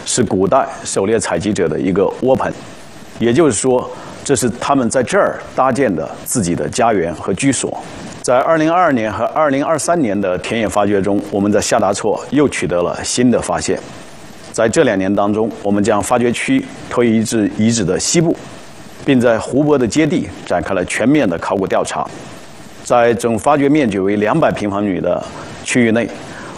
是古代狩猎采集者的一个窝棚，也就是说，这是他们在这儿搭建的自己的家园和居所。在2022年和2023年的田野发掘中，我们在夏达措又取得了新的发现。在这2年当中，我们将发掘区推移至遗址的西部，并在湖泊的接地展开了全面的考古调查。在总发掘面积为200平方米的区域内，